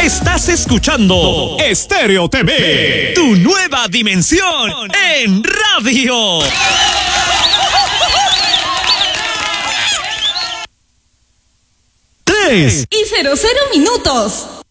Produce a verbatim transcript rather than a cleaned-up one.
Estás escuchando Estéreo T V, tu nueva dimensión en radio. Tres y cero cero minutos.